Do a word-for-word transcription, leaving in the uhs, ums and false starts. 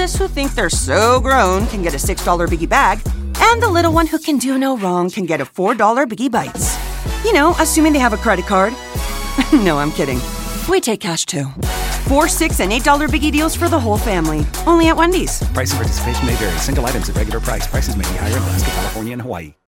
toddlers who think they're so grown can get a six dollar Biggie Bag, and the little one who can do no wrong can get a four dollar Biggie Bites. You know, assuming they have a credit card. No, I'm kidding. We take cash too. Four, six, and eight dollar Biggie deals for the whole family. Only at Wendy's. Price and participation may vary. Single items at regular price. Prices may be higher in Alaska, California, and Hawaii.